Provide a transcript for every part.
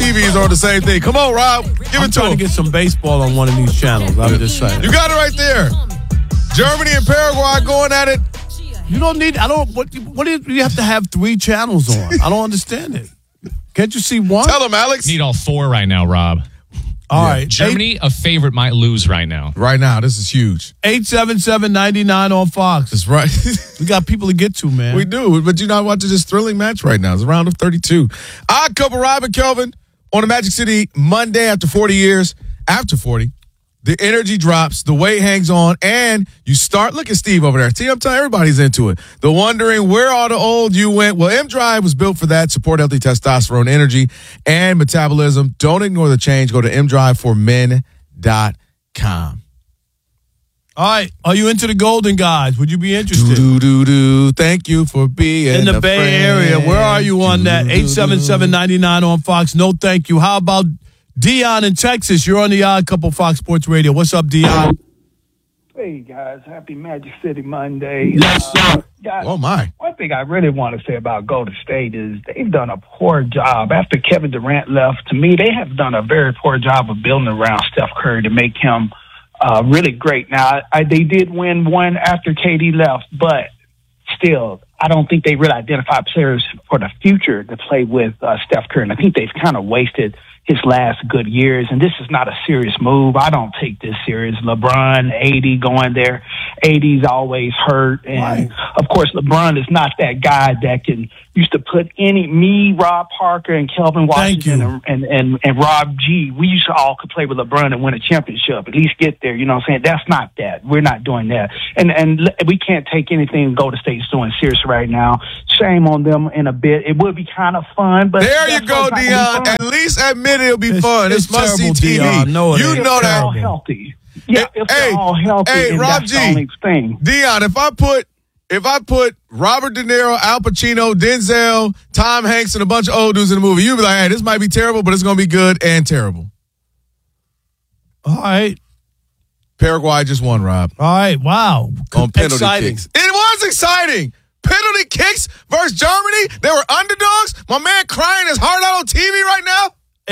TVs are on the same thing. Come on, Rob. Give it to trying him. to get some baseball on one of these channels. I'm just saying. You got it right there. Germany and Paraguay going at it. You don't need. What do you have to have 3 channels on? I don't understand it. Can't you see one? Tell him, Alex. Need all 4 right now, Rob. All right. Germany, a favorite, might lose right now. Right now, this is huge. 877-99 on Fox. That's right. We got people to get to, man. We do, but you're not watching this thrilling match right now. It's a round of 32. Odd Couple, Rob and Kelvin on the Magic City Monday after 40 years. After 40, the energy drops, the weight hangs on, and you start. Look at Steve over there. See, I'm telling everybody's into it. The wondering where all the old you went. Well, M-Drive was built for that. Support healthy testosterone, energy, and metabolism. Don't ignore the change. Go to mdriveformen.com. All right. Are you into the Golden Guys? Would you be interested? Thank you for being in the Bay Area. Where are you on that? 877-99 on Fox. No, thank you. How about Dion in Texas? You're on the Odd Couple Fox Sports Radio. What's up, Dion? Hey, guys. Happy Magic City Monday. Yes, sir. Guys, Oh, my. one thing I really want to say about Golden State is they've done a poor job. After Kevin Durant left, to me, they have done a very poor job of building around Steph Curry to make him really great. Now, they did win one after KD left, but still, I don't think they really identified players for the future to play with Steph Curry. And I think they've kind of wasted his last good years, and this is not a serious move. I don't take this serious. LeBron, AD going there. AD's always hurt, and of course, LeBron is not that guy that can used to put Rob Parker, and Kelvin Washington, and Rob G. We used to all could play with LeBron and win a championship. At least get there. You know what I'm saying? That's not that. We're not doing that, and we can't take anything Golden State's doing serious right now. Shame on them in a bit. It would be kind of fun, but there you go, Dion. At least admit it'll be fun. It's must-see TV. Dion. No, you know that. All healthy. Yeah, if they're all healthy, hey, Rob that's G. the only thing. Dion, if I put Robert De Niro, Al Pacino, Denzel, Tom Hanks, and a bunch of old dudes in the movie, you'd be like, hey, this might be terrible, but it's going to be good and terrible. All right. Paraguay just won, Rob. All right. Wow. On penalty Exciting. kicks. It was exciting. Penalty kicks versus Germany. They were underdogs. My man crying his heart out on TV right now.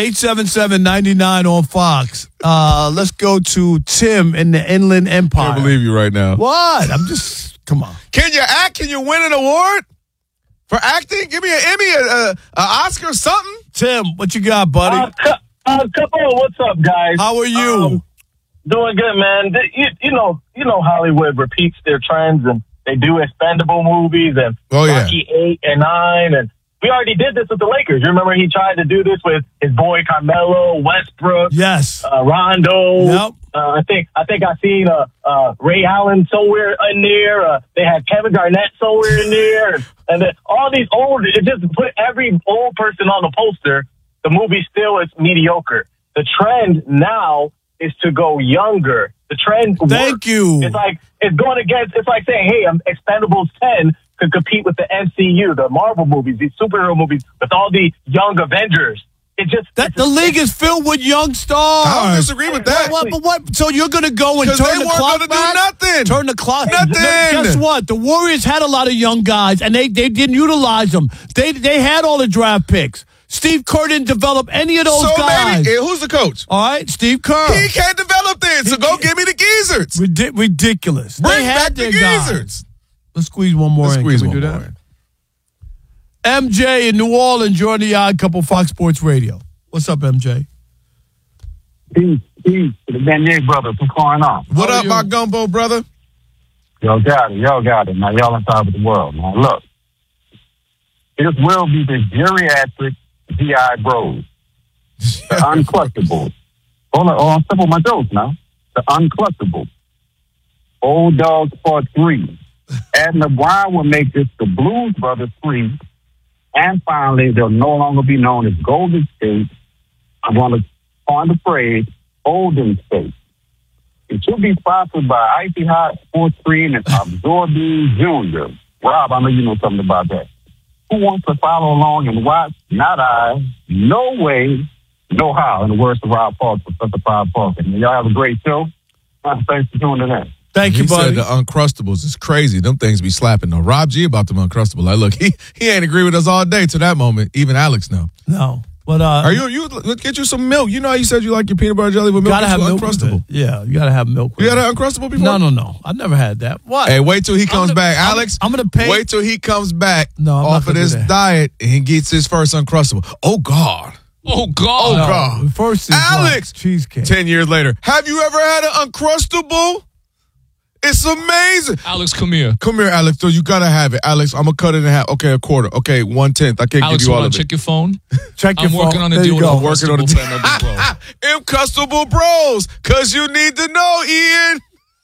877-99 on Fox. Let's go to Tim in the Inland Empire. I can't believe you right now. What? Come on. Can you act? Can you win an award for acting? Give me an Emmy, an Oscar, something. Tim, what you got, buddy? Couple, what's up, guys? How are you? Doing good, man. You know, Hollywood repeats their trends, and they do expendable movies and Rocky 8 and 9, and we already did this with the Lakers. You remember he tried to do this with his boy Carmelo, Westbrook, yes, Rondo. Yep. I think I seen Ray Allen somewhere in there. They had Kevin Garnett somewhere in there, and then all these old. It just put every old person on the poster. The movie still is mediocre. The trend now is to go younger. The trend. Thank you. It's like it's going against. It's like saying, "Hey, Expendables 10 could compete with the MCU, the Marvel movies, these superhero movies, with all the young Avengers." The league is filled with young stars. I don't disagree with that. What? So you're going to go and turn the clock back? Do nothing. Turn the clock. Nothing. Guess what? The Warriors had a lot of young guys, and they didn't utilize them. They had all the draft picks. Steve Kerr didn't develop any of those guys. Maybe, who's the coach? All right, Steve Kerr. He can't develop then, so go give me the geezers. Ridiculous. Bring they had back the guys. geezers. Let's squeeze one more in. Squeeze Can we one do more that? in. MJ in New Orleans, you're on the Odd Couple Fox Sports Radio. What's up, MJ? Peace to the Beignet brothers. What's going on? What up, my gumbo brother? Y'all got it. Now, y'all on top of the world. Now, look. This will be the geriatric GI bros. The uncrustables. Hold on, simple my jokes now. The uncrustables. Old Dogs Part 3. Adna Brown will make this the Blues Brothers 3. And finally, they'll no longer be known as Golden State. I'm going to coin the phrase Olden State. It should be sponsored by Icy Hot Sports Cream and Absorbing Jr. Rob, I know you know something about that. Who wants to follow along and watch? Not I. No way, no how. In the words of Rob Parks, Professor Rob Parks. And y'all have a great show. Thanks for tuning in. Thank you, buddy. He said the Uncrustables is crazy. Them things be slapping though. Rob G about them Uncrustables. Like, look, he ain't agree with us all day to that moment. Even Alex know. No. But let's get you some milk. You know how you said you like your peanut butter jelly with milk? Gotta have milk with Uncrustable. it. Yeah, you gotta have milk. You had an Uncrustable before? No. I've never had that. What? Hey, wait till he comes back, Alex. I'm gonna pay. Wait till he comes back No, I'm off not of gonna this do that. diet and he gets his first Uncrustable. Oh God. Oh, God. God. First is Alex, cheesecake. 10 years later. Have you ever had an Uncrustable? It's amazing. Alex, come here. Come here, Alex. So you gotta have it, Alex. I'm gonna cut it in half. Okay, a quarter. Okay, 1/10. I can't Alex, give you all of check it. your phone. Check your I'm phone. working on the There deal you with go. Working on the Uncrustable bro. Uncrustable Bros, cause you need to know, Ian.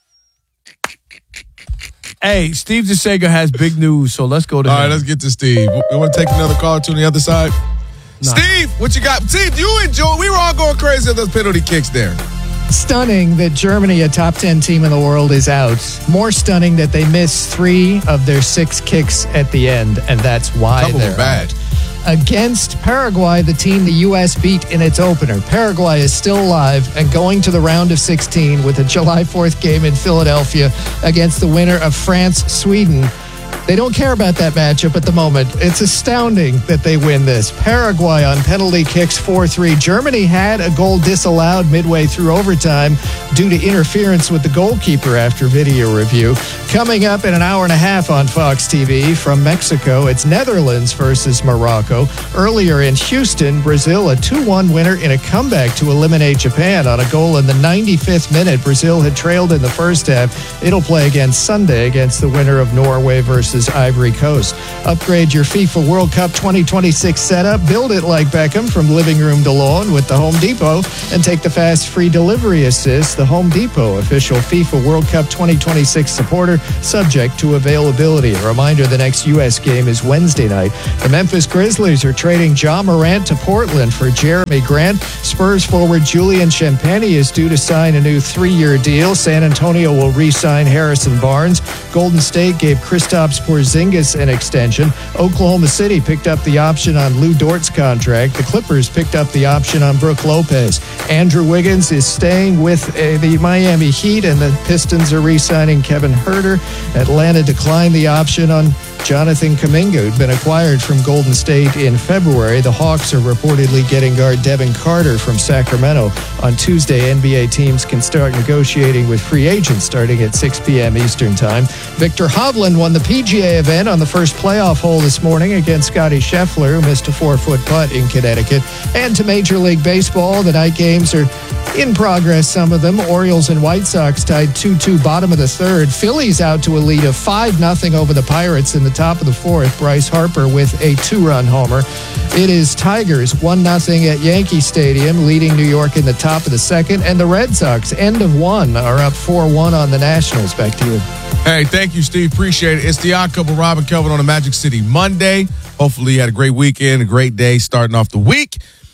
Hey, Steve DeSega has big news, so let's go to All him. right, let's get to Steve. We want to take another call to the other side. Nah. Steve, what you got? Steve, you enjoy. We were all going crazy at those penalty kicks there. Stunning that Germany, a top 10 team in the world, is out. More stunning that they missed 3 of their 6 kicks at the end, and that's why Couple they're were bad. out. Against Paraguay, the team the U.S. beat in its opener. Paraguay is still alive and going to the round of 16 with a July 4th game in Philadelphia against the winner of France-Sweden. They don't care about that matchup at the moment. It's astounding that they win this. Paraguay on penalty kicks 4-3. Germany had a goal disallowed midway through overtime due to interference with the goalkeeper after video review. Coming up in an hour and a half on Fox TV from Mexico, it's Netherlands versus Morocco. Earlier in Houston, Brazil, a 2-1 winner in a comeback to eliminate Japan on a goal in the 95th minute. Brazil had trailed in the first half. It'll play again Sunday against the winner of Norway versus Ivory Coast. Upgrade your FIFA World Cup 2026 setup. Build it like Beckham from living room to lawn with the Home Depot and take the fast free delivery assist. The Home Depot, official FIFA World Cup 2026 supporter, subject to availability. A reminder, the next U.S. game is Wednesday night. The Memphis Grizzlies are trading Ja Morant to Portland for Jeremy Grant. Spurs forward Julian Champagnie is due to sign a new 3-year deal. San Antonio will re-sign Harrison Barnes. Golden State gave Kristaps Porzingis an extension. Oklahoma City picked up the option on Lou Dort's contract. The Clippers picked up the option on Brook Lopez. Andrew Wiggins is staying with the Miami Heat, and the Pistons are re-signing Kevin Huerter. Atlanta declined the option on Jonathan Kuminga, who'd been acquired from Golden State in February. The Hawks are reportedly getting guard Devin Carter from Sacramento. On Tuesday, NBA teams can start negotiating with free agents starting at 6 p.m. Eastern Time. Victor Hovland won the PGA event on the first playoff hole this morning against Scotty Scheffler, who missed a 4-foot putt in Connecticut. And to Major League Baseball, the night games are in progress, some of them. Orioles and White Sox tied 2-2 bottom of the third. Phillies out to a lead of 5-0 over the Pirates in the top of the fourth. Bryce Harper with a 2-run homer. It is Tigers 1-0 at Yankee Stadium, leading New York in the top of the second. And the Red Sox, end of one, are up 4-1 on the Nationals. Back to you. Hey, thank you, Steve. Appreciate it. It's the Odd Couple, Rob and Kelvin on the Magic City Monday. Hopefully you had a great weekend, a great day starting off the week.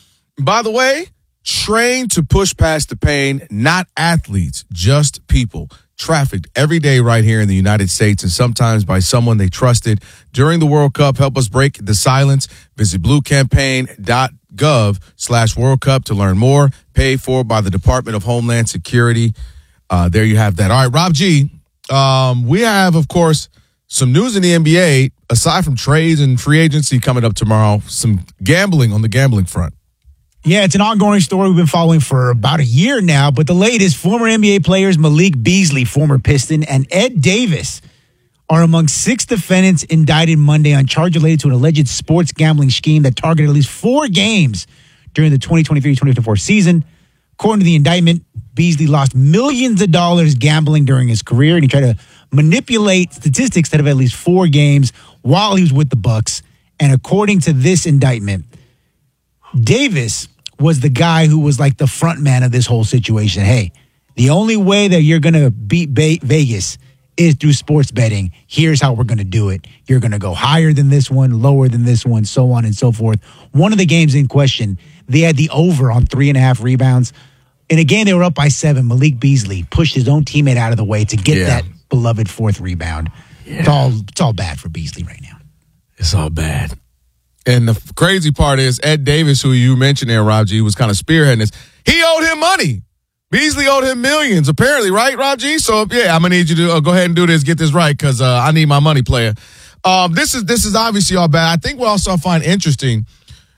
By the way, train to push past the pain, not athletes, just people. Trafficked every day right here in the United States, and sometimes by someone they trusted during the World Cup. Help us break the silence. Visit bluecampaign.gov/World Cup to learn more. Paid for by the Department of Homeland Security. There you have that. All right, Rob G. We have, of course, some news in the NBA, aside from trades and free agency coming up tomorrow, some gambling on the gambling front. Yeah, it's an ongoing story we've been following for about a year now, but the latest, former NBA players Malik Beasley, former Piston, and Ed Davis are among 6 defendants indicted Monday on charges related to an alleged sports gambling scheme that targeted at least 4 games during the 2023-2024 season. According to the indictment, Beasley lost millions of dollars gambling during his career, and he tried to manipulate statistics that have at least 4 games while he was with the Bucks. And according to this indictment, Davis was the guy who was like the front man of this whole situation. Hey, the only way that you're going to beat Vegas is through sports betting. Here's how we're going to do it. You're going to go higher than this one, lower than this one, so on and so forth. One of the games in question, they had the over on 3.5 rebounds. In a game they were up by 7, Malik Beasley pushed his own teammate out of the way to get that beloved 4th rebound. Yeah. It's all bad for Beasley right now. It's all bad. And the crazy part is Ed Davis, who you mentioned there, Rob G, was kind of spearheading this. He owed him money. Beasley owed him millions, apparently, right, Rob G? So, yeah, I'm going to need you to go ahead and do this, get this right, because I need my money, player. This is obviously all bad. I think what also I find interesting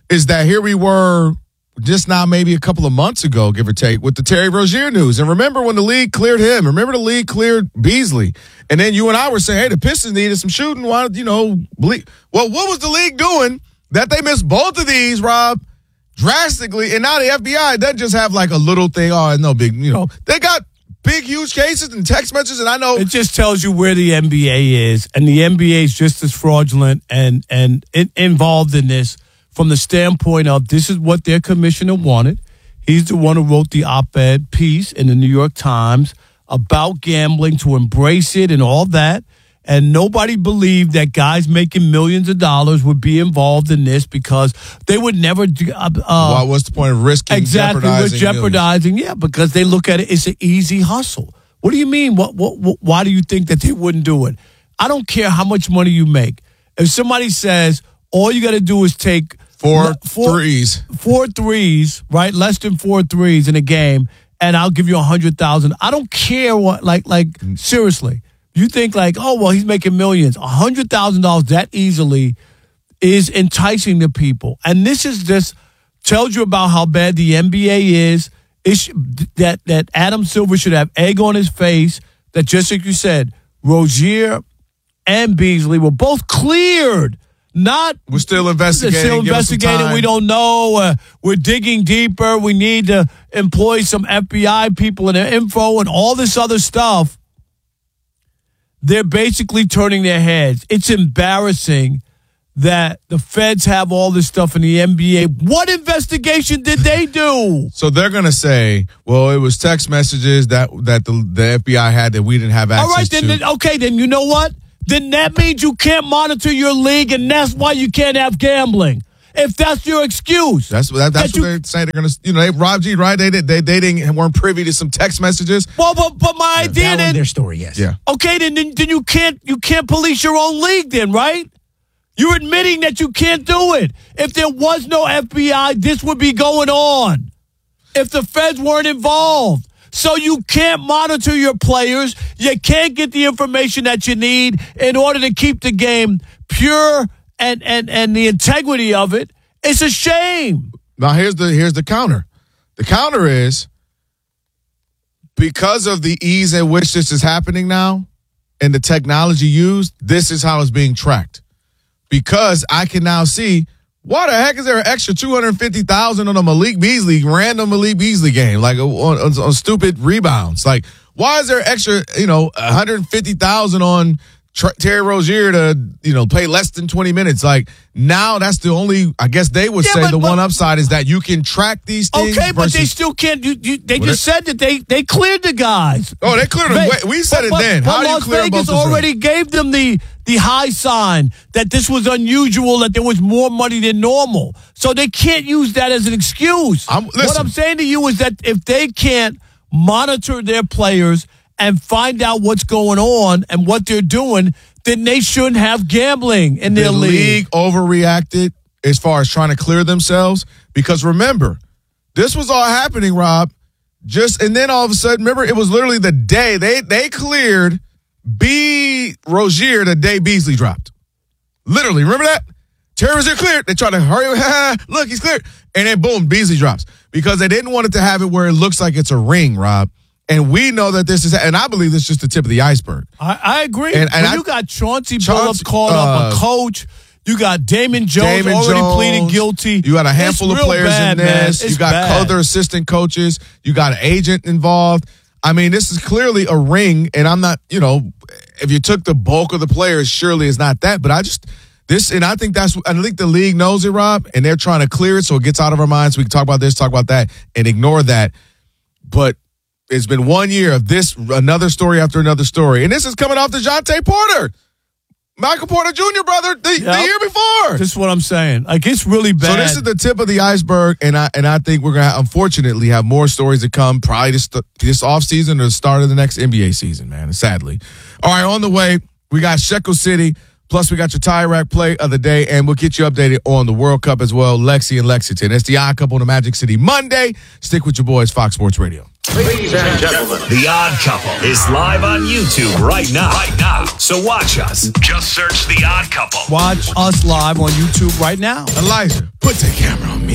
is that here we were just now maybe a couple of months ago, give or take, with the Terry Rozier news. And remember when the league cleared him? Remember the league cleared Beasley? And then you and I were saying, hey, the Pistons needed some shooting. Why, well, what was the league doing that they missed both of these, Rob, drastically? And now the FBI doesn't just have like a little thing. Oh, no big, they got big, huge cases and text messages. And I know it just tells you where the NBA is. And the NBA is just as fraudulent and involved in this from the standpoint of this is what their commissioner wanted. He's the one who wrote the op-ed piece in the New York Times about gambling, to embrace it and all that. And nobody believed that guys making millions of dollars would be involved in this because they would never. What's the point of risking? Exactly, jeopardizing. Yeah, because they look at it, it's an easy hustle. What do you mean? Why do you think that they wouldn't do it? I don't care how much money you make. If somebody says all you got to do is take four threes, right? Less than 4 threes in a game, and I'll give you 100,000. I don't care what. Seriously. You think he's making millions. $100,000 that easily is enticing to people. And this is just tells you about how bad the NBA is. That Adam Silver should have egg on his face. That just like you said, Rozier and Beasley were both cleared. We're still investigating. We don't know. We're digging deeper. We need to employ some FBI people and their info and all this other stuff. They're basically turning their heads. It's embarrassing that the feds have all this stuff in the NBA. What investigation did they do? So they're going to say, well, it was text messages that the FBI had that we didn't have access to. All right, then you know what? Then that means you can't monitor your league, and that's why you can't have gambling. If that's your excuse, that's what they're saying. They're going to, Rob G, right? They weren't privy to some text messages. Well, but my idea then their story, yes. Yeah. Okay, then you can't police your own league, then, right? You're admitting that you can't do it. If there was no FBI, this would be going on. If the feds weren't involved. So you can't monitor your players. You can't get the information that you need in order to keep the game pure and the integrity of it. It's a shame. Now here's the counter. The counter is because of the ease at which this is happening now and the technology used, this is how it's being tracked. Because I can now see, why the heck is there an extra $250,000 on a random Malik Beasley game, on stupid rebounds? Why is there extra, $150,000 on Terry Rozier to, play less than 20 minutes? Now that's the only, I guess they would say the one upside is that you can track these things. Okay, but they still can't. They just said that they cleared the guys. Oh, they cleared them. We said it then. How do you clear them? Las Vegas already gave them the high sign that this was unusual, that there was more money than normal. So they can't use that as an excuse. What I'm saying to you is that if they can't monitor their players and find out what's going on and what they're doing, then they shouldn't have gambling in their league. The league overreacted as far as trying to clear themselves because remember, this was all happening, Rob, and then all of a sudden, remember, it was literally the day they cleared Rozier the day Beasley dropped. Literally, remember that? Terry Rozier cleared. They tried to hurry. Look, he's cleared. And then boom, Beasley drops because they didn't want it to have it where it looks like it's a ring, Rob. And we know that this is, and I believe this is just the tip of the iceberg. I agree. And you got Chauncey Billups called up, a coach. You got Damon Jones already pleading guilty. You got a handful of players in this. You got other assistant coaches. You got an agent involved. I mean, this is clearly a ring, and I'm not, if you took the bulk of the players, surely it's not that. But I think the league knows it, Rob, and they're trying to clear it so it gets out of our minds. We can talk about this, talk about that, and ignore that. But it's been 1 year of this, another story after another story. And this is coming off DeJounte Porter. Michael Porter Jr., brother, the year before. This is what I'm saying. It's really bad. So this is the tip of the iceberg, and I think we're going to, unfortunately, have more stories to come probably this offseason or the start of the next NBA season, man, sadly. All right, on the way, we got Shekel City, plus we got your tie rack play of the day, and we'll get you updated on the World Cup as well, Lexi and Lexington. It's the Odd Couple on the Magic City Monday. Stick with your boys, Fox Sports Radio. Ladies and gentlemen, The Odd Couple is live on YouTube right now. So watch us. Just search The Odd Couple. Watch us live on YouTube right now. Elijah, put the camera on me.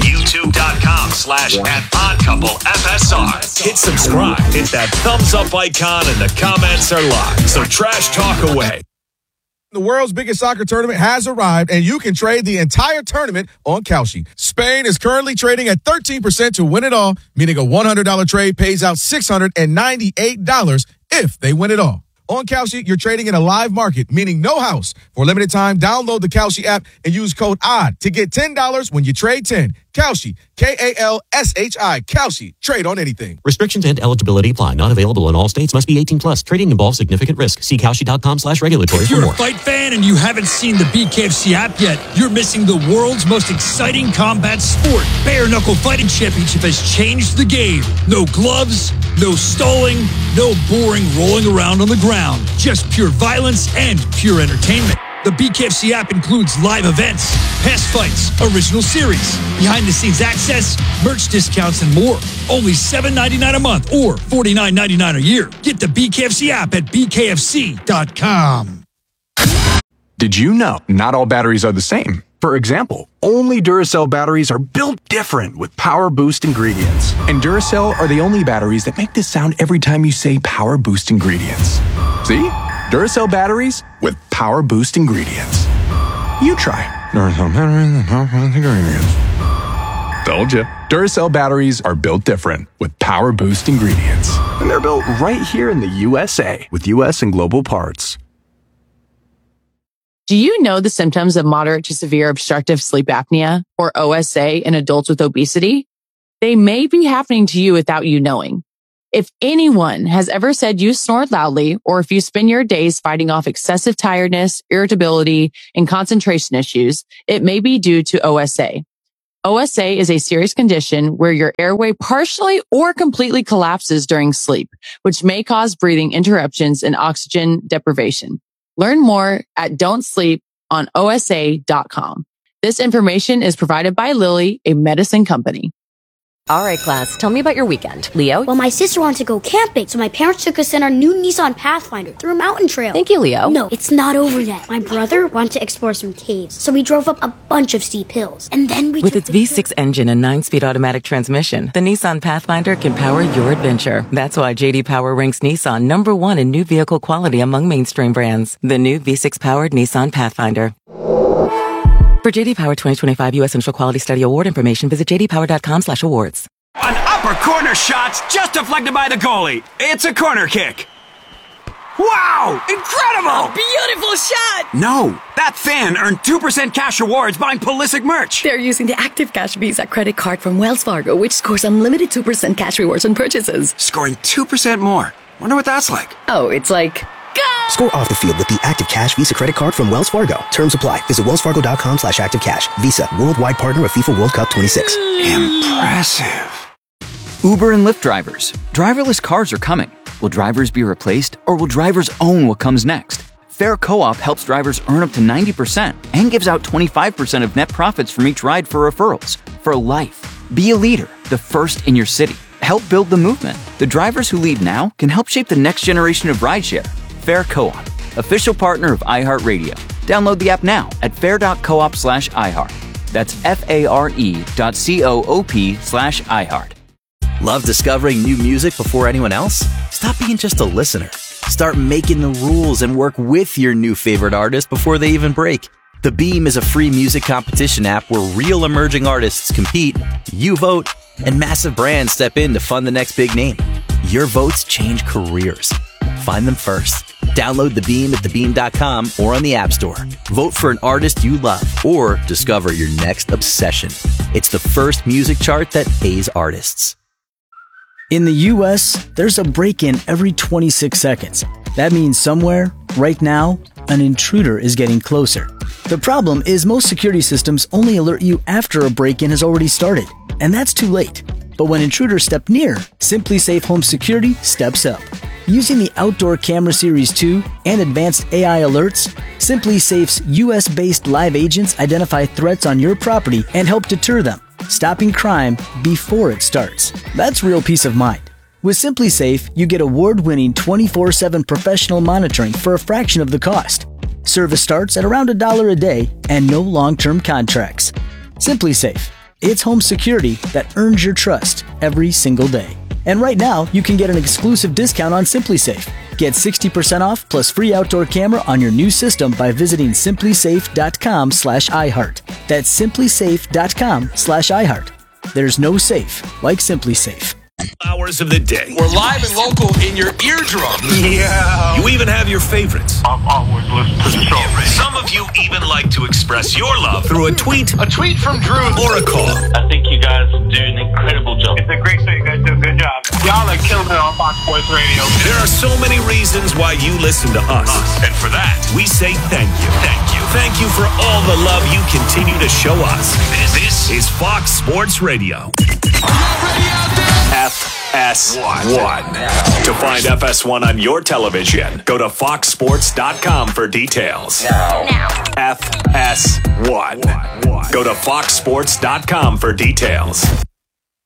YouTube.com/@oddcouplefsr. Hit subscribe. Hit that thumbs up icon and the comments are live. So trash talk away. The world's biggest soccer tournament has arrived, and you can trade the entire tournament on Kalshi. Spain is currently trading at 13% to win it all, meaning a $100 trade pays out $698 if they win it all. On Kalshi, you're trading in a live market, meaning no house. For a limited time, download the Kalshi app and use code ODD to get $10 when you trade 10. Kalshi, Kalshi, Kalshi. Trade on anything. Restrictions and eligibility apply. Not available in all states. Must be 18 plus. Trading involves significant risk. See Kalshi.com/regulatory If for you're more. a fight fan and you haven't seen the BKFC app yet, you're missing the world's most exciting combat sport. Bare Knuckle Fighting Championship has changed the game. No gloves, no stalling, no boring rolling around on the ground. Just pure violence and pure entertainment. The BKFC app includes live events, past fights, original series, behind-the-scenes access, merch discounts, and more. Only $7.99 a month or $49.99 a year. Get the BKFC app at bkfc.com. Did you know not all batteries are the same? For example, only Duracell batteries are built different with Power Boost ingredients. And Duracell are the only batteries that make this sound every time you say Power Boost ingredients. See? Duracell batteries with Power Boost ingredients. You try. Duracell batteries with Power Boost ingredients. Told you. Duracell batteries are built different with Power Boost ingredients. And they're built right here in the USA with US and global parts. Do you know the symptoms of moderate to severe obstructive sleep apnea, or OSA, in adults with obesity? They may be happening to you without you knowing. If anyone has ever said you snore loudly, or if you spend your days fighting off excessive tiredness, irritability, and concentration issues, it may be due to OSA. OSA is a serious condition where your airway partially or completely collapses during sleep, which may cause breathing interruptions and oxygen deprivation. Learn more at don'tsleeponosa.com. This information is provided by Lilly, a medicine company. All right, class, tell me about your weekend. Leo? Well, my sister wanted to go camping, so my parents took us in our new Nissan Pathfinder through a mountain trail. Thank you, Leo. No, it's not over yet. My brother wanted to explore some caves, so we drove up a bunch of steep hills. And then we With its V6 engine and 9-speed automatic transmission, the Nissan Pathfinder can power your adventure. That's why J.D. Power ranks Nissan #1 in new vehicle quality among mainstream brands. The new V6-powered Nissan Pathfinder. For J.D. Power 2025 U.S. Central Quality Study Award information, visit jdpower.com/awards. An upper corner shot's just deflected by the goalie. It's a corner kick. Wow! Incredible! A beautiful shot! No, that fan earned 2% cash rewards buying Pulisic merch. They're using the Active Cash Visa credit card from Wells Fargo, which scores unlimited 2% cash rewards on purchases. Scoring 2% more. Wonder what that's like. Oh, it's like... Score off the field with the Active Cash Visa credit card from Wells Fargo. Terms apply. Visit wellsfargo.com/activecash. Visa, worldwide partner of FIFA World Cup 26. Impressive. Uber and Lyft drivers. Driverless cars are coming. Will drivers be replaced, or will drivers own what comes next? Fair Co-op helps drivers earn up to 90% and gives out 25% of net profits from each ride for referrals. For life. Be a leader, the first in your city. Help build the movement. The drivers who lead now can help shape the next generation of rideshare. Fair Co-op, official partner of iHeartRadio. Download the app now at fair.coop/iHeart. That's FARE.coop/iHeart. Love discovering new music before anyone else? Stop being just a listener. Start making the rules and work with your new favorite artist before they even break. The Beam is a free music competition app where real emerging artists compete, you vote, and massive brands step in to fund the next big name. Your votes change careers. Find them first. Download The Beam at thebeam.com or on the App Store. Vote for an artist you love or discover your next obsession. It's the first music chart that pays artists. In the U.S., there's a break-in every 26 seconds. That means somewhere, right now, an intruder is getting closer. The problem is most security systems only alert you after a break-in has already started, and that's too late. But when intruders step near, Simply Safe Home Security steps up. Using the Outdoor Camera Series 2 and advanced AI alerts, Simply Safe's US-based live agents identify threats on your property and help deter them, stopping crime before it starts. That's real peace of mind. With SimpliSafe, you get award-winning 24/7 professional monitoring for a fraction of the cost. Service starts at around $1 a day and no long-term contracts. SimpliSafe. It's home security that earns your trust every single day. And right now, you can get an exclusive discount on SimpliSafe. Get 60% off plus free outdoor camera on your new system by visiting simplysafe.com/iHeart. That's simplysafe.com/iHeart. There's no safe like SimpliSafe. Hours of the day. We're live and local in your eardrum. Yeah. You even have your favorites. I've always listened to the show. Some of you even like to express your love through a tweet A tweet from Drew. or a call. I think you guys do an incredible job. It's a great show. You guys do a good job. Y'all are killing it on Fox Sports Radio. There are so many reasons why you listen to us. And for that, we say thank you. Thank you. Thank you for all the love you continue to show us. This is Fox Sports Radio. FS1. To find FS1 on your television, go to foxsports.com for details. Now. FS1. Go to foxsports.com for details.